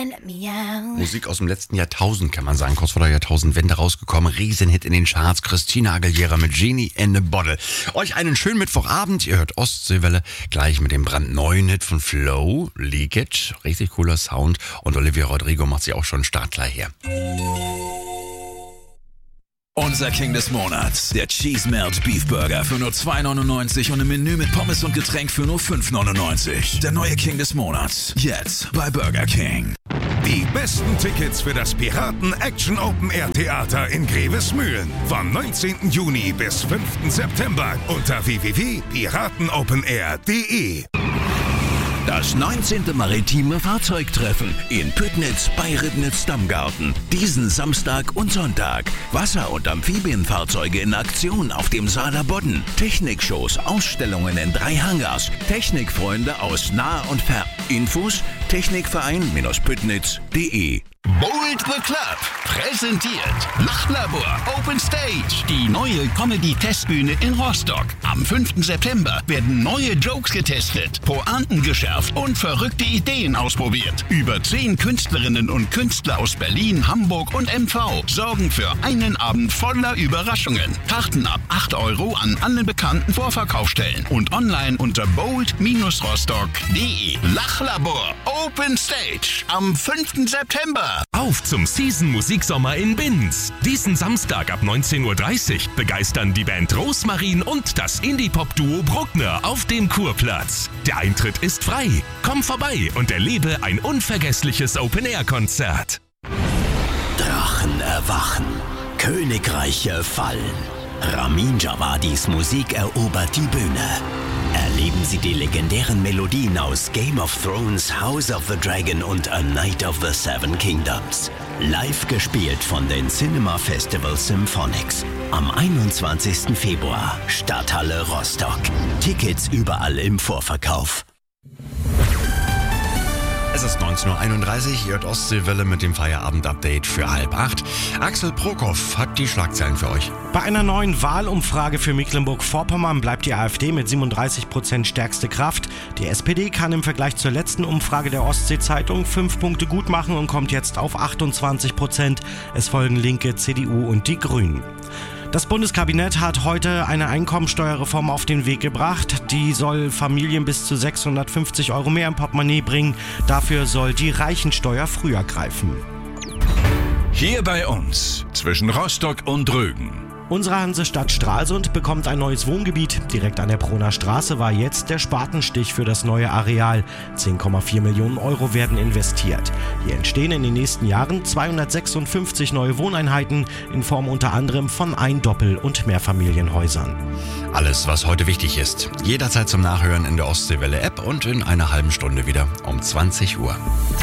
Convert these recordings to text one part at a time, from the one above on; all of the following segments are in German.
let me out. Musik aus dem letzten Jahrtausend, kann man sagen. Kurz vor der Jahrtausendwende rausgekommen. Riesenhit in den Charts. Christina Aguilera mit Genie in a Bottle. Euch einen schönen Mittwochabend. Ihr hört Ostseewelle. Gleich mit dem brandneuen Hit von Flow, Leakage. Richtig cooler Sound. Und Olivia Rodrigo macht sich auch schon startklar her. Unser King des Monats, der Cheese Melt Beef Burger für nur 2,99 und ein Menü mit Pommes und Getränk für nur 5,99. Der neue King des Monats, jetzt bei Burger King. Die besten Tickets für das Piraten Action Open Air Theater in Grevesmühlen vom 19. Juni bis 5. September unter www.piratenopenair.de. Das 19. Maritime Fahrzeugtreffen in Püttnitz bei Ribnitz-Dammgarten. Diesen Samstag und Sonntag. Wasser- und Amphibienfahrzeuge in Aktion auf dem Saaler Bodden. Technikshows, Ausstellungen in 3 Hangars. Technikfreunde aus nah und fern. Infos technikverein-püttnitz.de. Bold the Club präsentiert Lachlabor Open Stage, die neue Comedy-Testbühne in Rostock. Am 5. September werden neue Jokes getestet, Pointen geschärft und verrückte Ideen ausprobiert. Über 10 Künstlerinnen und Künstler aus Berlin, Hamburg und MV sorgen für einen Abend voller Überraschungen. Karten ab 8 € an allen bekannten Vorverkaufsstellen und online unter bold-rostock.de. Lachlabor Open Stage am 5. September. Auf zum Season-Musiksommer in Binz. Diesen Samstag ab 19:30 Uhr begeistern die Band Rosmarin und das Indie-Pop-Duo Bruckner auf dem Kurplatz. Der Eintritt ist frei. Komm vorbei und erlebe ein unvergessliches Open-Air-Konzert. Drachen erwachen, Königreiche fallen. Ramin Djawadis Musik erobert die Bühne. Erleben Sie die legendären Melodien aus Game of Thrones, House of the Dragon und A Night of the Seven Kingdoms. Live gespielt von den Cinema Festival Symphonics. Am 21. Februar, Stadthalle Rostock. Tickets überall im Vorverkauf. Es ist 19:31 Uhr, ihr hört Ostseewelle mit dem Feierabend-Update für 7:30. Axel Prokop hat die Schlagzeilen für euch. Bei einer neuen Wahlumfrage für Mecklenburg-Vorpommern bleibt die AfD mit 37% stärkste Kraft. Die SPD kann im Vergleich zur letzten Umfrage der Ostsee-Zeitung 5 Punkte gut machen und kommt jetzt auf 28%. Es folgen Linke, CDU und die Grünen. Das Bundeskabinett hat heute eine Einkommensteuerreform auf den Weg gebracht. Die soll Familien bis zu 650 € mehr im Portemonnaie bringen. Dafür soll die Reichensteuer früher greifen. Hier bei uns, zwischen Rostock und Rügen. Unsere Hansestadt Stralsund bekommt ein neues Wohngebiet. Direkt an der Proner Straße war jetzt der Spatenstich für das neue Areal. 10,4 Millionen € werden investiert. Hier entstehen in den nächsten Jahren 256 neue Wohneinheiten in Form unter anderem von Ein-Doppel- und Mehrfamilienhäusern. Alles, was heute wichtig ist. Jederzeit zum Nachhören in der Ostseewelle-App und in einer halben Stunde wieder um 20 Uhr.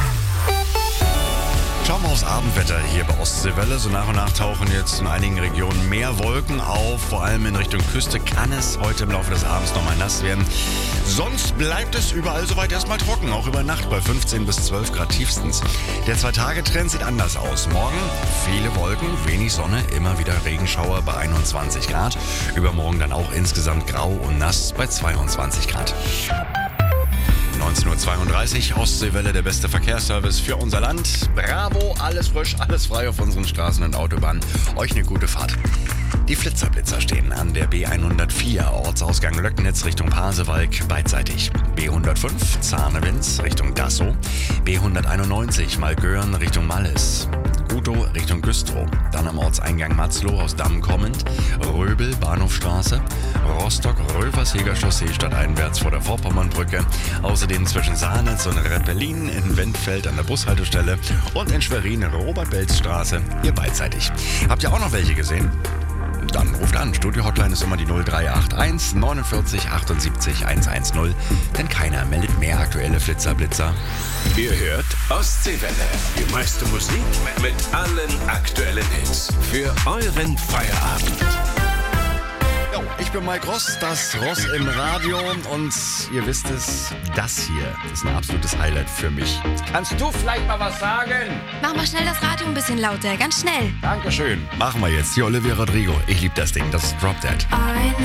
Schauen wir aufs Abendwetter hier bei Ostseewelle. So nach und nach tauchen jetzt in einigen Regionen mehr Wolken auf. Vor allem in Richtung Küste kann es heute im Laufe des Abends nochmal nass werden. Sonst bleibt es überall soweit erstmal trocken, auch über Nacht bei 15 bis 12 Grad tiefstens. Der 2-Tage-Trend sieht anders aus. Morgen viele Wolken, wenig Sonne, immer wieder Regenschauer bei 21 Grad. Übermorgen dann auch insgesamt grau und nass bei 22 Grad. 19:32 Uhr, Ostseewelle, der beste Verkehrsservice für unser Land. Bravo, alles frisch, alles frei auf unseren Straßen und Autobahnen. Euch eine gute Fahrt. Die Flitzerblitzer stehen an der B104, Ortsausgang Löcknitz Richtung Pasewalk, beidseitig. B105, Zahnewitz Richtung Dassow. B191, Malgören Richtung Mallis. Gutow Richtung Güstrow. Dann am Ortseingang Matzlow aus Damm kommend. Röbel, Bahnhofstraße. Rostock-Röversheger Chaussee stadteinwärts vor der Vorpommernbrücke. Außerdem zwischen Sahnitz und Repperlin, in Wendfeld an der Bushaltestelle und in Schwerin Robert-Belz-Straße, hier beidseitig. Habt ihr auch noch welche gesehen? Dann ruft an. Studio-Hotline ist immer die 0381 49 78 110. Denn keiner meldet mehr aktuelle Flitzer-Blitzer. Ihr hört Ostseewelle. Die meiste Musik mit allen aktuellen Hits. Für euren Feierabend. Jo, ich bin Mike Ross, das Ross im Radio. Und ihr wisst es, das hier ist ein absolutes Highlight für mich. Kannst du vielleicht mal was sagen? Mach mal schnell das Radio ein bisschen lauter, ganz schnell. Dankeschön. Machen wir jetzt. Hier Olivia Rodrigo. Ich liebe das Ding. Das ist Drop Dead. I know